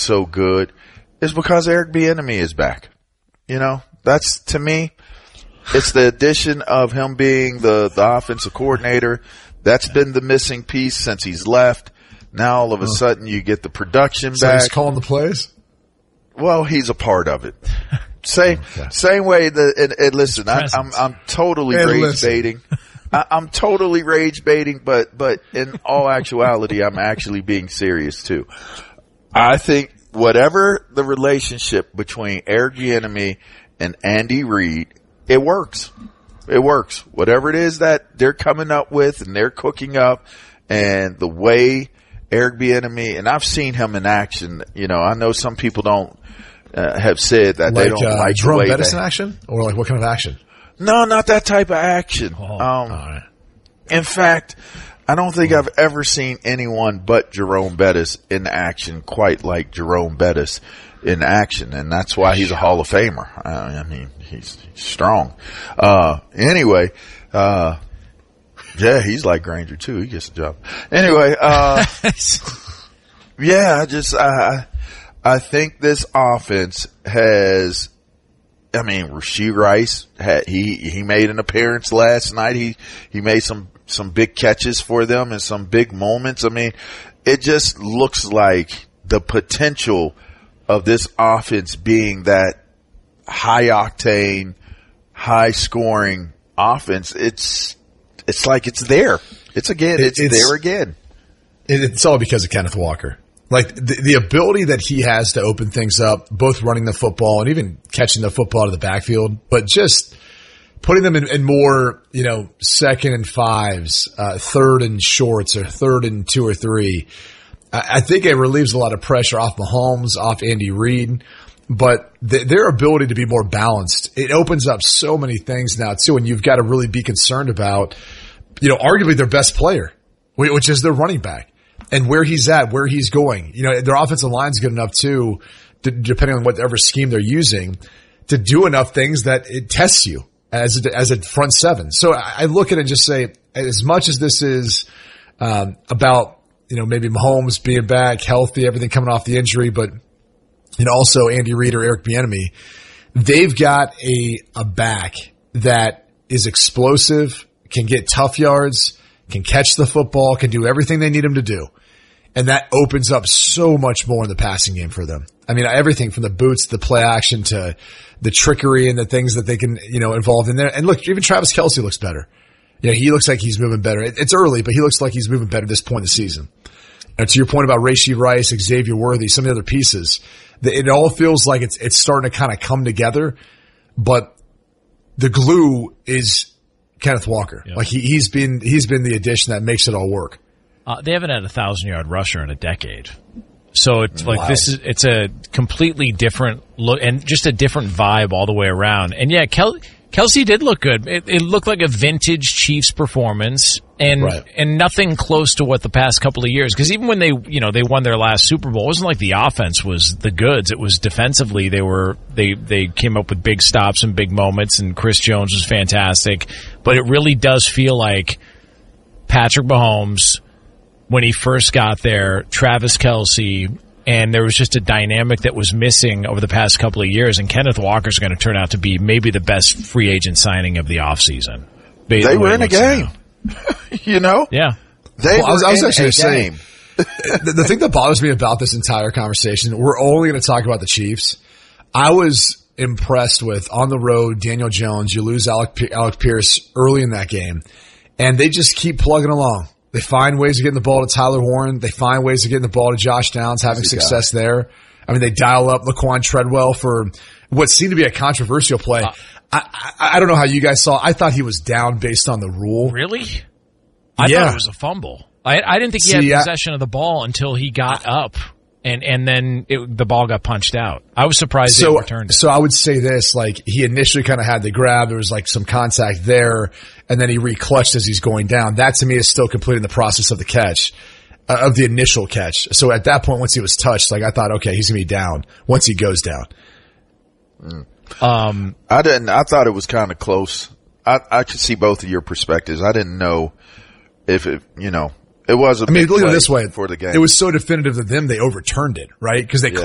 so good is because Eric Bieniemy is back. You know, that's, to me, it's the addition of him being the offensive coordinator. That's been the missing piece since he's left. Now all of a sudden you get the production so back. He's calling the plays? Well, he's a part of it. Same way that, and listen, I'm totally rage baiting. I'm totally rage baiting, but in all actuality, I'm actually being serious too. I think whatever the relationship between Eric Bieniemy and Andy Reid, it works. It works. Whatever it is that they're coming up with and they're cooking up, and the way Eric Bieniemy, and I've seen him in action. You know, I know some people don't have said that they don't like Jerome the way Bettis in action, or like what kind of action? No, not that type of action. All right. In fact, I don't think I've ever seen anyone but Jerome Bettis in action quite like Jerome Bettis in action, and that's why he's a Hall of Famer. I mean, he's strong. Anyway, yeah, he's like Granger too. He gets the job. Anyway, yeah, I think this offense has, I mean, Rashee Rice he made an appearance last night. He made some big catches for them and some big moments. I mean, it just looks like the potential of this offense being that high octane, high scoring offense. It's like it's there. It's there again. It's all because of Kenneth Walker. Like the ability that he has to open things up, both running the football and even catching the football out of the backfield, but just putting them in more, you know, 2nd and 5s, 3rd and shorts, or 3rd and 2 or 3. I think it relieves a lot of pressure off Mahomes, off Andy Reid, but their ability to be more balanced, it opens up so many things now too, and you've got to really be concerned about, you know, arguably their best player, which is their running back, and where he's at, where he's going. You know, their offensive line's good enough too, depending on whatever scheme they're using, to do enough things that it tests you as a front seven. So I look at it and just say, as much as this is about, you know, maybe Mahomes being back, healthy, everything coming off the injury, but, you know, also Andy Reid or Eric Bieniemy, they've got a back that is explosive, can get tough yards, can catch the football, can do everything they need him to do. And that opens up so much more in the passing game for them. I mean, everything from the boots, the play action, to the trickery and the things that they can, you know, involve in there. And look, even Travis Kelce looks better. You know, he looks like he's moving better. It's early, but he looks like he's moving better at this point in the season. And to your point about Rashee Rice, Xavier Worthy, some of the other pieces, it all feels like it's starting to kind of come together. But the glue is Kenneth Walker. Yep. Like he's been the addition that makes it all work. They haven't had a 1,000-yard rusher in a decade. So it's like it's a completely different look and just a different vibe all the way around. And yeah, Kelce did look good. It looked like a vintage Chiefs performance, and nothing close to what the past couple of years. Because even when they won their last Super Bowl, it wasn't like the offense was the goods. It was defensively they came up with big stops and big moments, and Chris Jones was fantastic. But it really does feel like Patrick Mahomes when he first got there, Travis Kelce, and there was just a dynamic that was missing over the past couple of years, and Kenneth Walker's going to turn out to be maybe the best free agent signing of the offseason. They were in a game. You know? Yeah. I was actually saying, the thing that bothers me about this entire conversation, we're only going to talk about the Chiefs. I was impressed with, on the road, Daniel Jones. You lose Alec Pierce early in that game, and they just keep plugging along. They find ways of getting the ball to Tyler Warren. They find ways of getting the ball to Josh Downs, having success there. I mean, they dial up Laquan Treadwell for what seemed to be a controversial play. I don't know how you guys saw it. I thought he was down based on the rule. Really? I thought it was a fumble. I didn't think he had possession of the ball until he got up, and then the ball got punched out. I was surprised they returned it. So I would say this, like, he initially kind of had the grab. There was like some contact there, and then he re-clutched as he's going down. That to me is still completing the process of the catch, of the initial catch. So at that point, once he was touched, like, I thought, okay, he's going to be down once he goes down. I thought it was kind of close. I could see both of your perspectives. I didn't know if it, you know, it was a big look at it play this way for the game. It was so definitive of them, they overturned it, right? Because they